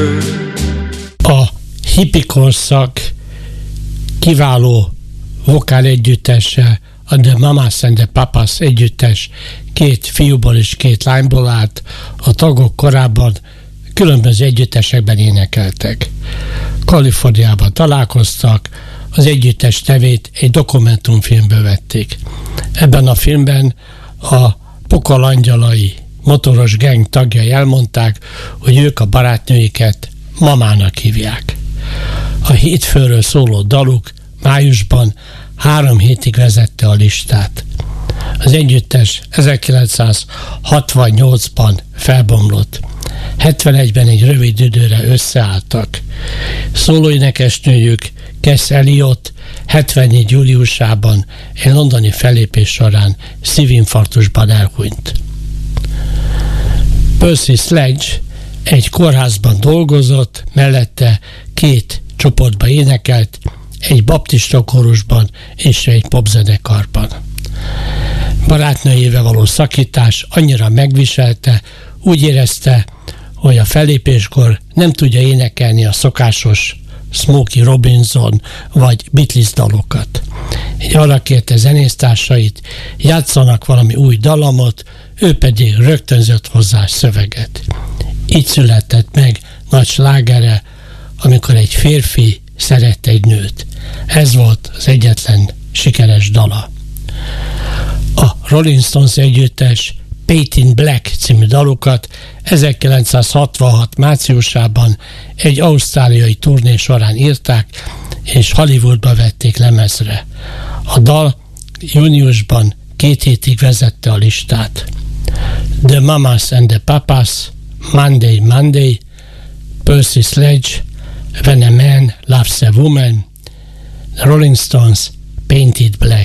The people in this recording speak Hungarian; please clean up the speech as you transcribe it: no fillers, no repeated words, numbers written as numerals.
A hippie korszak kiváló vokál együttese, a The Mamas and the Papas együttes 2 fiúból és 2 lányból állt. A tagok korábban különböző együttesekben énekeltek. Kaliforniában találkoztak, az együttes nevét egy dokumentumfilmből vették. Ebben a filmben a Pokol Angyalai motoros gang tagjai elmondták, hogy ők a barátnőiket mamának hívják. A hétfőről szóló daluk májusban 3 hétig vezette a listát. Az együttes 1968-ban felbomlott. 71-ben egy rövid időre összeálltak. Szólóénekesnőjük Cass Elliot 74 júliusában egy londoni fellépés során szívinfarktusban elhunyt. Percy Sledge egy kórházban dolgozott, mellette 2 csoportba énekelt, egy baptista kórusban és egy popzenekarban. Barátnőjével való szakítás annyira megviselte, úgy érezte, hogy a fellépéskor nem tudja énekelni a szokásos Smokey Robinson vagy Beatles dalokat. Így arra kérte zenésztársait, játszanak valami új dalamot, ő pedig rögtönzött hozzá szöveget. Így született meg nagy slágere, amikor egy férfi szeret egy nőt. Ez volt az egyetlen sikeres dala. A Rolling Stones együttes Painted Black című dalukat 1966 márciusában egy ausztráliai turné során írták, és Hollywoodba vették lemezre. A dal júniusban 2 hétig vezette a listát. The Mamas and the Papas, Monday, Monday, Percy Sledge, When a Man Loves a Woman, The Rolling Stones, Painted Black.